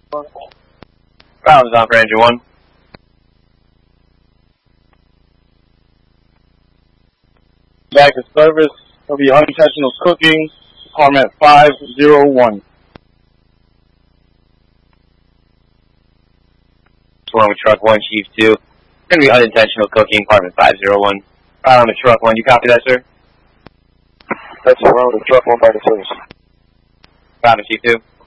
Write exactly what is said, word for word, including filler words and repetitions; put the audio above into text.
Problems on for engine one. Back to service. Will be unintentional cooking. Department five zero one. One with truck one, chief two. Gonna be unintentional cooking, apartment five zero one. Right on the truck one, you copy that, sir? That's around the truck one by the service. Copy, chief two.